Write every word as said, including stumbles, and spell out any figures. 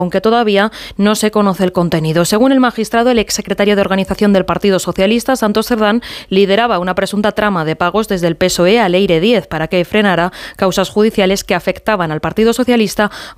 aunque todavía no se conoce el contenido. Según el magistrado, el exsecretario de Organización del Partido Socialista, Santos Cerdán, lideraba una presunta trama de pagos desde el P S O E a Leire Díez para que frenara causas judiciales que afectaban al Partido Socialista